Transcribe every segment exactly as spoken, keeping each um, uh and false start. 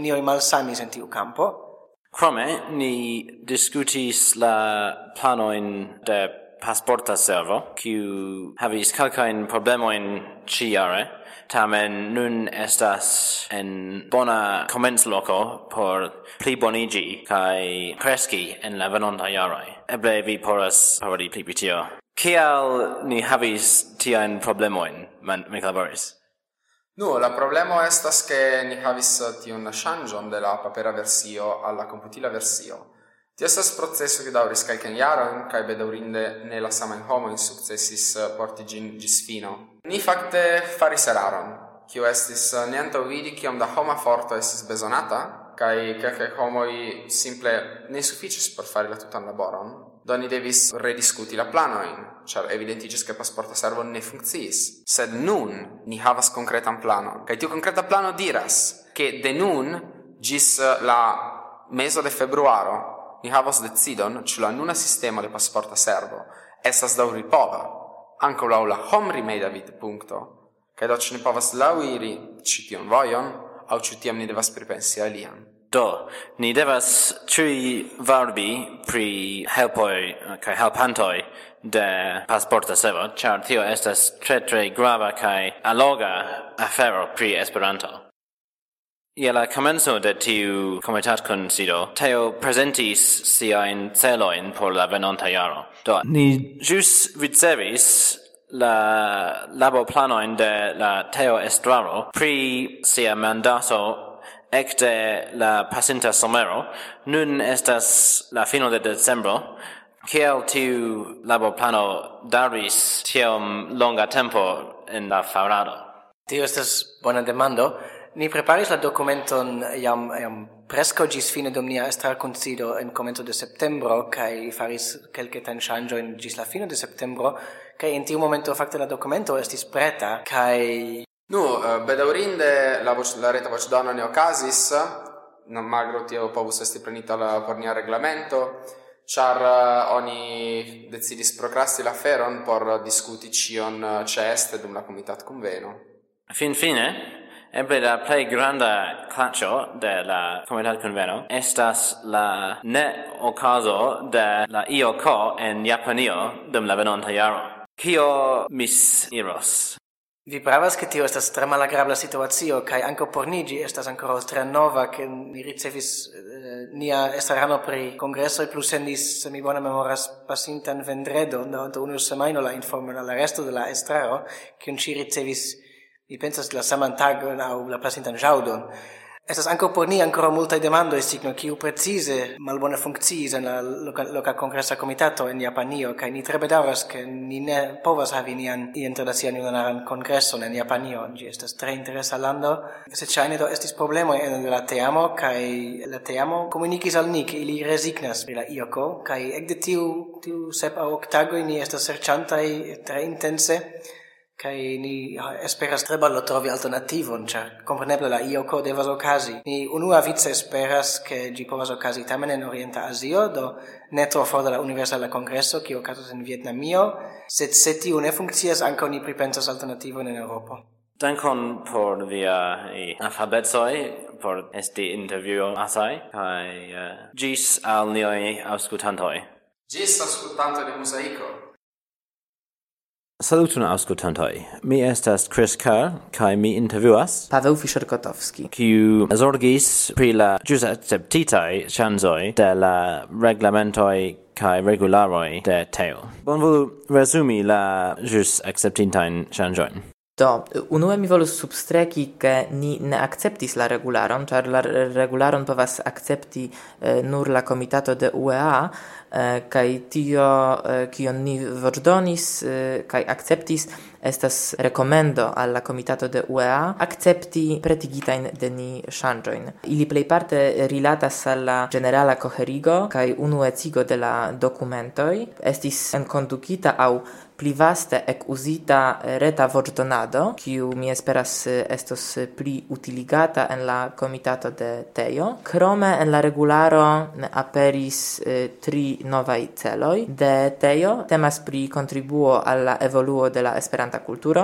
opinioj malsamis en tiu campo. Crome, ni discutis la planoin de pasporta servo, kiu havis calcain problemoin ciare, tamen nun estas en bona comencloco por plibonigi kai cresci en la venonta jaroj. Eble vi povas paroli pli pri tio. Kial ni havis tiajn problemojn, Michael Boris? Nu, la problemo estas ke ni havis tiun ŝanĝon de la papera versio al la komputila versio. Tio estas proceso kiu daŭris kelkajn jarojn kaj bedaŭrinde ne la samajn homojn sukcesis porti ĝin ĝis fino. Ni fakte faris eraron, kiu estis ne antaŭvidi kiom da homa forto estis bezonata, kaj kelkaj homoj simple ne sufiĉis por fari la tutan laboron. Do ni devis rediskuti la planojn, ĉar evidentiĝis ke pasporta servo ne funkciis. Sed nun ni havas konkretan planon, kaj tiu konkreta plano diras, ke de nun ĝis la mezo de februaro ni havas decidon, ĉu la nuna sistemo de pasporta servo estas daŭripova, ankaŭ laŭ la homrimedia vidpunkto, kaj do ĉu ni povas laŭiri ĉi tiun vojon, aŭ ĉu tiam ni devas pripensi alian. Do, ni devas ĉiuj varbi pri helpoj kaj helpantoj de pasporta servo, ĉar tio estas tre tre grava kaj alloga afero pri Esperanto. Je la komenco de tiu komitatkunsido, Teo prezentis siajn celojn por la venonta jaro. Do, ni ĵus ricevis la laborplanojn de la Teo Estraro pri sia mandato ekde la pasinta somero. Nun estas la fino de decembro. Kiel tiu laborplano daŭris tiom longa tempo en la farado? Tio estas bona demando. Ni preparis la dokumenton jam, jam preskaŭ ĝis fine dum nia estrarkunsido en komenco de septembro kaj faris kelkajn ŝanĝojn ĝis la fino de septembro, kaj en tiu momento fakte la dokumento estis preta kaj Nu, bedaŭrinde la, voce, la reta voĉdono ne okazis, malgraŭ tio povus esti prenita la por nia reglamento, ĉar uh, oni decidis prokrasti la aferon por diskuti ĉion ĉeeste dum la komitatkunveno. Finfine, eble la plej granda klaĉo de la komitatkunveno estas la ne-okazo de la I O K en Japanio dum la venonta jaro. Kio misiros? Vi pravas ke tio estas tre malagrabla situacio kaj ankaŭ por ni ĝi estas ankoraŭ tre nova, ke ni ricevis eh, nia estrarano pri kongresoj plusendis, se mi bone memoras, pasintan vendredon do unu semajno la informon al la resto de la estraro, kiun ŝi ricevis, mi pensas, la saman tagon aŭ la pasintan ĵaŭdon. Estas ankaŭ por ni ankoraŭ multaj demandoj, signo kiu precize malbone funkciis en la loka, loka kongresa komitato en Japanio, kaj ni tre bedaŭras ke ni ne povas havi nian internacian junaran kongreson en Japanio. Ĝi estas tre interesa lando, sed ŝajne do estis problemoj en la teamo, kaj la teamo komunikis al ni ke ili rezignas pri la I O K, kaj ekde tiu tiu sep aŭ ok tagoj ni estas serĉantaj tre intense. Kaj ni esperas tre baldaŭ trovi alternativon, ĉar kompreneble la I O K devas okazi. Ni unuavice esperas ke ĝi povas okazi tamen en Orienta Azio, do ne tro for de la Universala Kongreso, kiu okazas en Vjetnamio, sed se tiu ne funkcias, ankaŭ ni pripensas alternativon en Eŭropo. Dankon por via alfabetoj, por esti intervjuasaj, kaj uh, ĝis al niaj aŭskultantoj. Ĝis aŭskultantoj de Muzaiko. Salutun aŭskultantoj. Mi estas Chris Kerr kaj mi intervjuas Paweł Fischer-Kotowski, kiu zorgis pri la ĵus akceptitaj ŝanĝoj de la reglamentoj kaj regularoj de Teo. Bonvolu resumi la ĵus akceptitajn ŝanĝojn. Do, unue mi volus substreki ke ni ne akceptis la regularon, ĉar la regularon povas akcepti eh, nur la komitato de U E A, eh, kaj tio, eh, kion ni voĉdonis eh, kaj akceptis, estas rekomendo al la komitato de U E A akcepti pretigitajn de ni ŝanĝojn. Ili plejparte rilatas al la ĝenerala koherigo kaj unuecigo de la dokumentoj. Estis enkondukita aŭ pli vaste ec usita reta voĉdonado, kiu mi esperas estos pli utiligata en la komitato de Teo. Krome en la regularo aperis eh, tri novaj celoj de Teo. Temas pri kontribuo al la evoluo de la esperanta kulturo,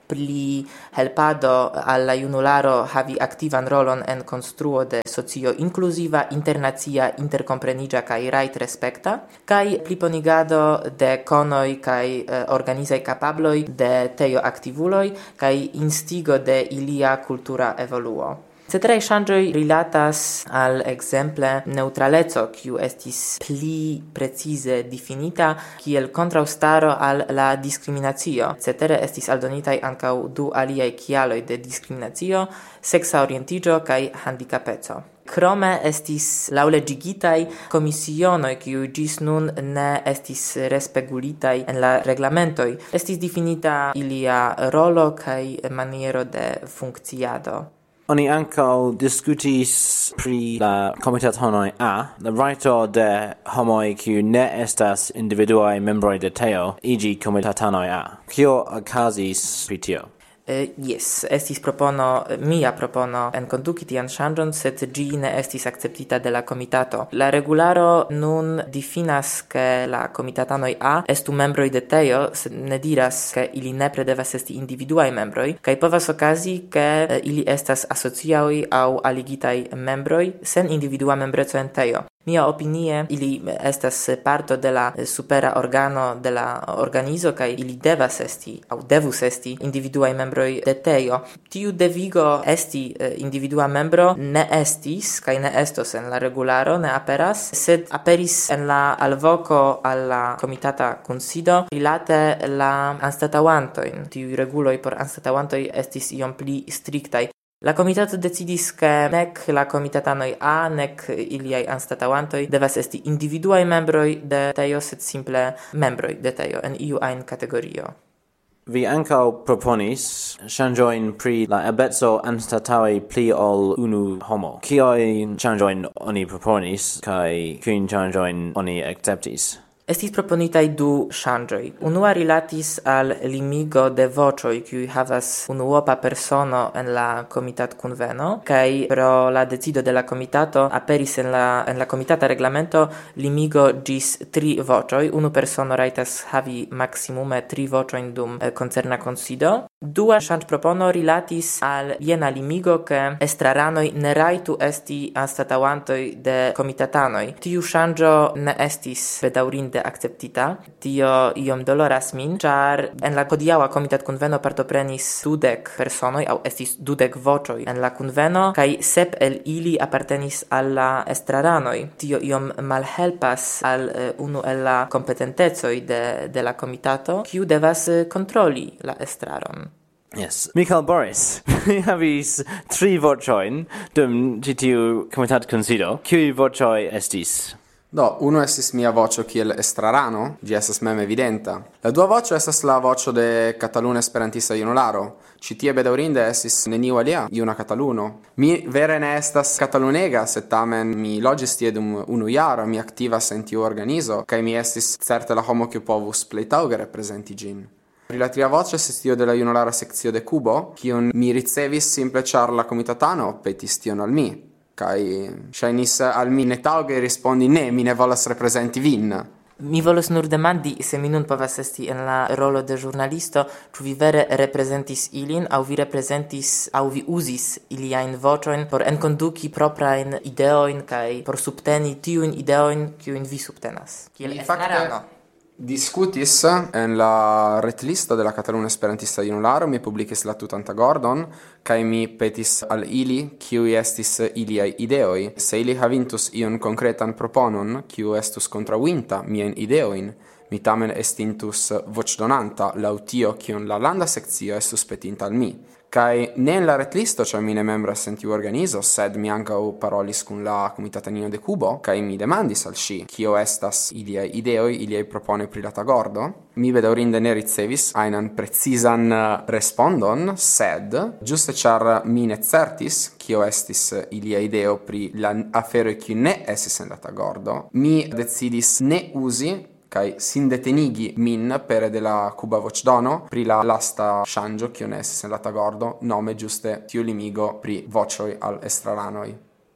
pli helpado alla junularo havi aktivan rolon en konstruo de socio inkluziva, internacia, interkompreniĝa kaj rajt-respekta, kaj pliponigado de konoj kaj eh, organizaj kapabloj de tejo aktivuloj kaj instigo de ilia kultura evoluo. Ceteraj ŝanĝoj rilatas al ekzemple neŭtraleco, kiu estis pli precize difinita kiel kontraŭstaro al la diskriminacio. Cetere estis aldonitaj ankaŭ du aliaj kialoj de diskriminacio: seksa orientiĝo kaj handikapeco. Krome estis laŭleĝigitaj komisionoj, kiuj ĝis nun ne estis respegulitaj en la reglamentoj. Estis difinita ilia rolo kaj maniero de funkciado. Oni ankaŭ diskutis pri la komitatanoj A, la rajto de homoj kiuj ne estas individuaj membroj de teo iĝi komitatanoj A. Kio okazis pri tio? Uh, yes, estis propono, mia propono en konduki tian ŝanĝon, sed ĝi ne estis akceptita de la komitato. La regularo nun difinas ke la komitatanoj A estu membroj de teo, sed ne diras ke ili nepre devas esti individuaj membroj, kaj povas okazi ke uh, ili estas asociaoj aŭ aligitaj membroj sen individua membreco en teo. Mia opinie, ili estas parto de la supera organo de la organizo kaj ili devas esti aŭ devus esti individuaj membroj de teo. Tiu devigo esti individua membro ne estis kaj ne estos en la regularo, ne aperas, sed aperis en la alvoko al la komitata kunsido rilate la anstataŭantojn. Tiuj reguloj por anstataŭantoj estis iom pli striktaj. La komitato decidis ke nek la komitatanoj A, nek iliaj anstataŭantoj devas esti individuaj membroj de teo, sed simple membroj de teo en iu ajn kategorio. Vi ankaŭ proponis ŝanĝojn pri la ebleco anstataŭi pli ol unu homo. Kiujn ŝanĝojn oni proponis kaj kiujn ŝanĝojn oni akceptis? Estis proponitaj du ŝanĝoj. Unua rilatis al limigo de voĉoj, kiuj havas unuopa persono en la komitatkunveno, kaj pro la decido de la komitato aperis en la en la komitata reglamento limigo ĝis tri voĉoj. Unu persono rajtas havi maksimume tri voĉojn dum eh, koncerna kunsido. Dua ŝanĝpropono rilatis al jena limigo, ke estraranoj ne rajtu esti anstataŭantoj de komitatanoj. Tiu ŝanĝo ne estis bedaŭrinde akceptita. Tio iom doloras min, ĉar en la hodiaŭa komitatkunveno partoprenis dudek personoj aŭ estis dudek voĉoj en la kunveno kaj sep el ili apartenis al la estraranoj. Tio iom malhelpas al uh, unu el la kompetentecoj de, de la komitato, kiu devas uh, kontroli la estraron. Yes. Michael Boris, vi havis tri voĉojn dum ĉi tiu komitatkunsido. Kiuj voĉoj estis? Do, uno estis mia voĉo kiel estrarano, ĝi estas mem evidenta. La dua voĉo estas la voĉo de Kataluna Esperantista Junularo. Ĉi tie bedaŭrinde estis neniu alia juna kataluno. Mi vere ne estas katalunega, sed tamen mi loĝis tie dum unu jaro, mi aktivas en tiu organizo, kaj mi estis certe la homo kiu povus plej taŭge reprezenti ĝin. Pri la tria voce estis tio de la junulara sekcio de Kubo, kiun mi ricevis simple ĉar la komitatano petis tion al mi. Kaj ŝajnis al mi ne taŭge rispondi ne, mi ne volas reprezenti vin. Mi volus nur demandi, se mi nun povas esti en la rolo de ĵurnalisto, ĉu vi vere reprezentis ilin, aŭ vi reprezentis, aŭ vi uzis iliajn voĉojn por enkonduki proprajn ideojn kaj por subteni tiujn ideojn, kiujn vi subtenas. Kiel estrarano. Discutis en la retlisto de la Kataluna Esperantista Junularo, mi publikis la tutan tagordon, kaj mi petis al ili, kiuj estis iliaj ideoj. Se ili havintus ion konkretan proponon, kiu estus kontraŭinta miajn ideojn, mi tamen estintus voĉdonanta laŭ tio, kiun la landa sekcio estus petinta al mi. Kai ne en la retlisto, cioè mi ne membras en tiu organizo, sed mi ankaŭ parolis kun la komitatanino de Kubo, kai mi demandis al ŝi, kio estas iliaj ideoj, iliaj proponoj pri la tagordo. Mi bedaŭrinde ne ricevis ajnan precizan respondon, sed ĝuste ĉar mi ne certis, kio estis ilia ideo pri la aferoj kiuj ne estis en la tagordo, mi decidis ne uzi kai sin detenigi min pere de la Kuba voĉdono pri la lasta ŝanĝo kiu ne estis en la tagordo, nome ĝuste tiu limigo pri voĉoj al estraranoj.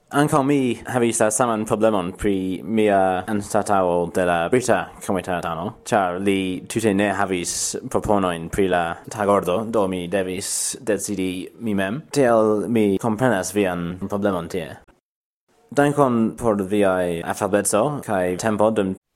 Ankaŭ mi havis la saman problemon pri mia anstataŭo de la Brita Komitatano, ĉar li tute ne havis proponojn pri la tagordo, do mi devis decidi mi mem. Tiel mi komprenas vian problemon tie. Dankon por viaj afableco kaj tempo dum